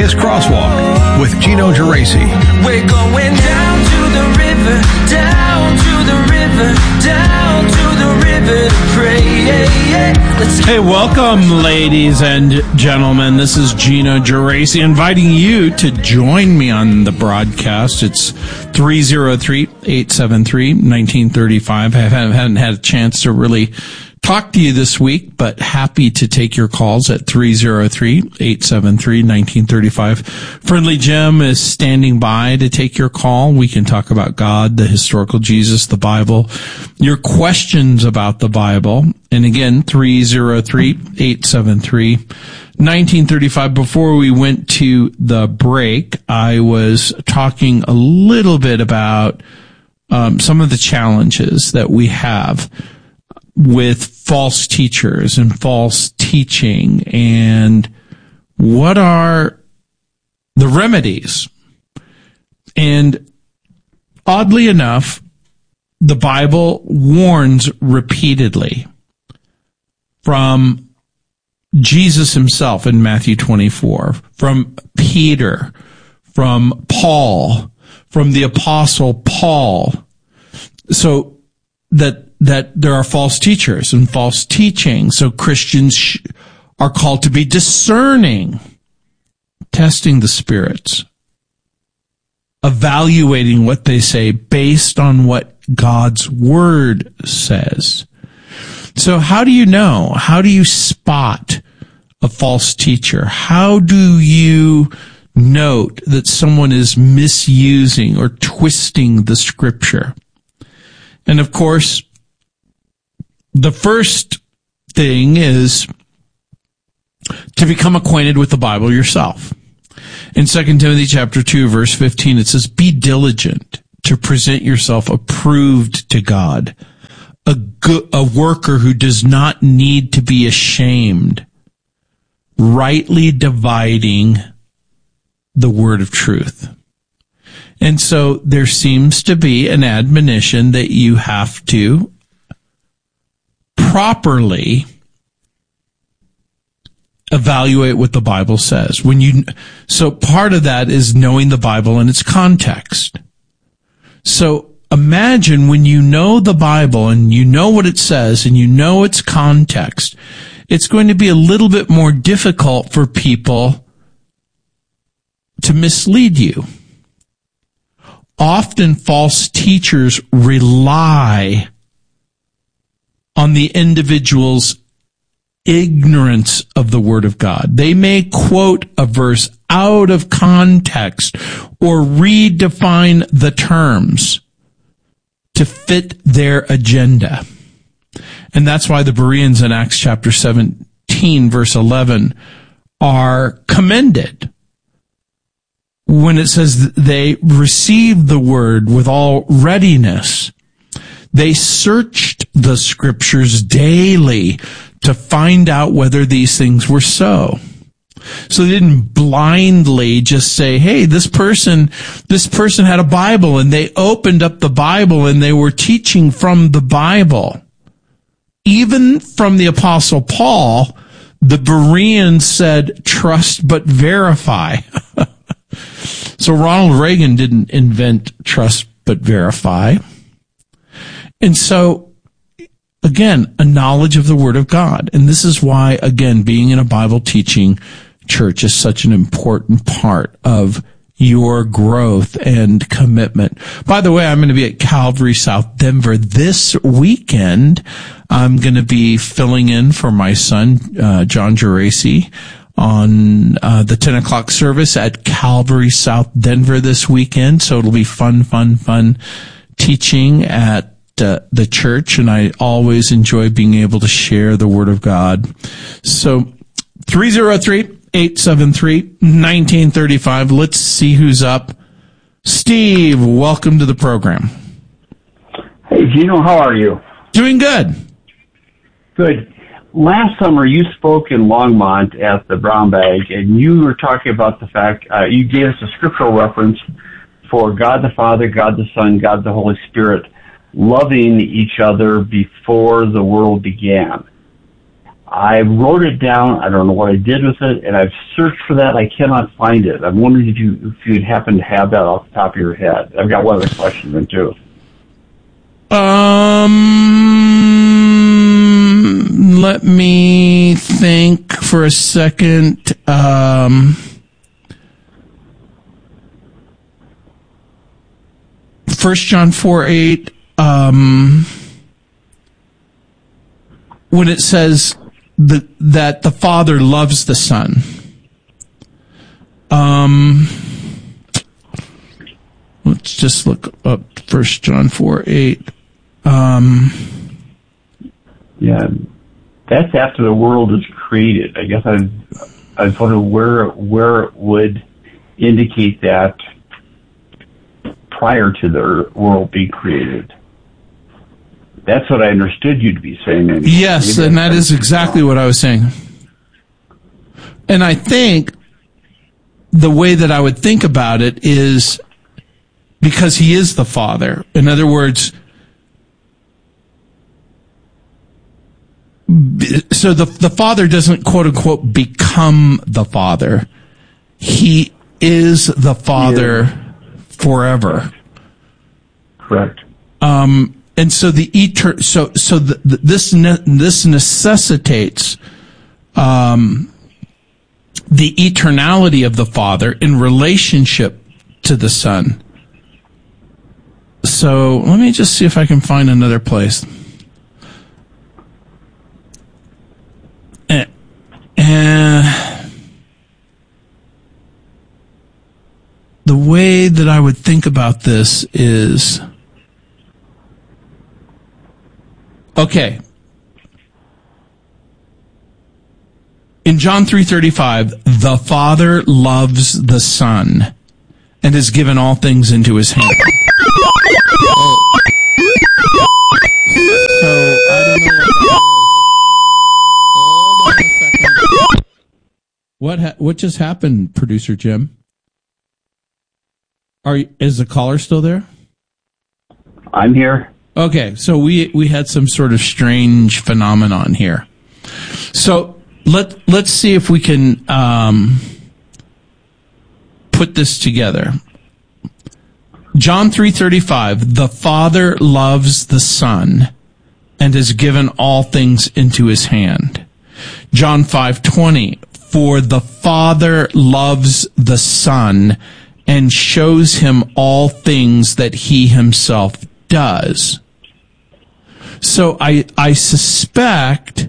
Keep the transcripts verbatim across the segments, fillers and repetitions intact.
Vegas Crosswalk with Gino Geraci. We're going down to the river, down to the river, down to the river to pray. Yeah, yeah. Let's Hey, welcome, ladies and gentlemen. This is Gino Geraci inviting you to join me on the broadcast. It's three oh three, eight seven three, one nine three five. I haven't had a chance to really talk to you this week, but happy to take your calls at three oh three, eight seven three, one nine three five. Friendly Jim is standing by to take your call. We can talk about God, the historical Jesus, the Bible, your questions about the Bible. And again, three oh three, eight seven three, one nine three five. Before we went to the break, I was talking a little bit about um, some of the challenges that we have with false teachers and false teaching, and what are the remedies. And oddly enough, the Bible warns repeatedly, from Jesus himself in Matthew twenty-four, from Peter, from Paul, from the Apostle Paul, so that that there are false teachers and false teaching. So Christians are called to be discerning, testing the spirits, evaluating what they say based on what God's word says. So how do you know? How do you spot a false teacher? How do you note that someone is misusing or twisting the scripture? And of course, the first thing is to become acquainted with the Bible yourself. In Second Timothy chapter two, verse fifteen, it says, "Be diligent to present yourself approved to God, a good, a worker who does not need to be ashamed, rightly dividing the word of truth." And so there seems to be an admonition that you have to properly evaluate what the Bible says. When you, so part of that is knowing the Bible in its context. So imagine when you know the Bible and you know what it says and you know its context, it's going to be a little bit more difficult for people to mislead you. Often false teachers rely on the individual's ignorance of the Word of God. They may quote a verse out of context or redefine the terms to fit their agenda. And that's why the Bereans in Acts chapter seventeen, verse eleven, are commended when it says they received the word with all readiness. They searched the scriptures daily to find out whether these things were so. So they didn't blindly just say, hey, this person, this person had a Bible, and they opened up the Bible and they were teaching from the Bible. Even from the Apostle Paul, the Bereans said, trust but verify. So Ronald Reagan didn't invent trust but verify. And so, again, a knowledge of the Word of God. And this is why, again, being in a Bible teaching church is such an important part of your growth and commitment. By the way, I'm going to be at Calvary South Denver this weekend. I'm going to be filling in for my son, uh, John Geraci, on uh, the ten o'clock service at Calvary South Denver this weekend. So it'll be fun, fun, fun teaching at Uh, the church, and I always enjoy being able to share the Word of God. So three oh three, eight seven three, one nine three five. Let's see who's up. Steve, welcome to the program. Hey, Gino, how are you? Doing good. Good. Last summer, you spoke in Longmont at the Brown Bag, and you were talking about the fact, uh, you gave us a scriptural reference for God the Father, God the Son, God the Holy Spirit loving each other before the world began. I wrote it down. I don't know what I did with it, and I've searched for that. I cannot find it. I'm wondering if you if you'd happen to have that off the top of your head. I've got one other question then too. Um, let me think for a second. Um, First John four eight. Um, when it says the, that the Father loves the Son. Um, let's just look up First John four eight. Um, yeah, that's after the world is created. I guess I I was wondering where where it would indicate that prior to the world being created. That's what I understood you to be saying. Anyway. Yes, and that is exactly what I was saying. And I think the way that I would think about it is because he is the Father. In other words, so the the Father doesn't quote unquote become the Father. He is the Father yeah. forever. Correct. Um, and so the eter- so so the, the, this ne- this necessitates um, the eternality of the Father in relationship to the Son. So let me just see if I can find another place. And, and the way that I would think about this is, okay, in John three thirty-five, the Father loves the Son and has given all things into his hand. Oh. So, I don't know what that is. Hold on a second. What, ha- what just happened, Producer Jim? Are you, is the caller still there? I'm here. Okay, so we we had some sort of strange phenomenon here. So let let's see if we can um, put this together. John three thirty-five, the Father loves the Son and has given all things into his hand. John five twenty, for the Father loves the Son and shows him all things that he himself does. So I I suspect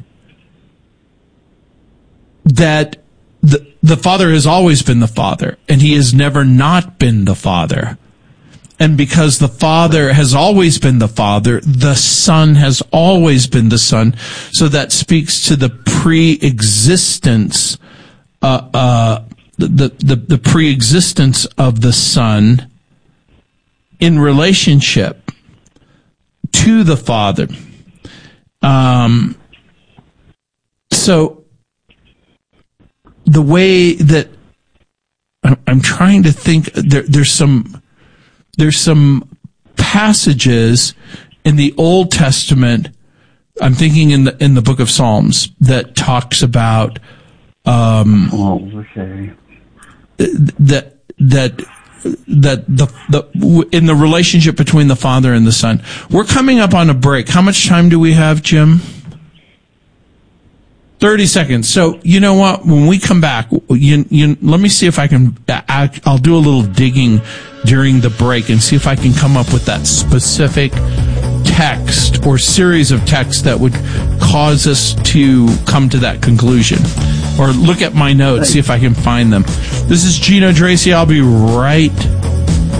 that the the Father has always been the Father, and he has never not been the Father. And because the Father has always been the Father, the Son has always been the Son. So that speaks to the pre-existence, uh, uh, the, the, the pre-existence of the Son in relationship to the Father. Um, so the way that I'm, I'm trying to think, there, there's some, there's some passages in the Old Testament, I'm thinking in the, in the book of Psalms, that talks about, um, oh, okay. that, that, that the, the, in the relationship between the Father and the Son. We're coming up on a break. How much time do we have, Jim? thirty seconds. So, you know what? When we come back, you, you, let me see if I can, I'll do a little digging during the break and see if I can come up with that specific text or series of texts that would cause us to come to that conclusion. Or look at my notes, see if I can find them. This is Gino Tracy. I'll be right